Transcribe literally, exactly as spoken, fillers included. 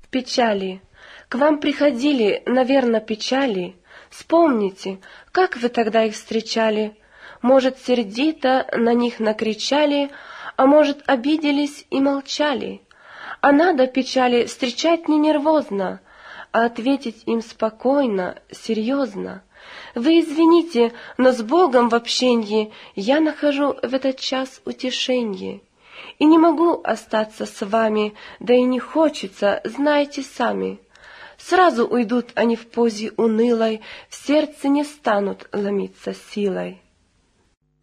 печали. К вам приходили, наверно, печали. Вспомните, как вы тогда их встречали. Может, сердито на них накричали, а может, обиделись и молчали. А надо печали встречать не нервозно, а ответить им спокойно, серьезно. Вы извините, но с Богом в общенье я нахожу в этот час утешенье. И не могу остаться с вами, да и не хочется, знаете сами. Сразу уйдут они в позе унылой, в сердце не станут ломиться силой.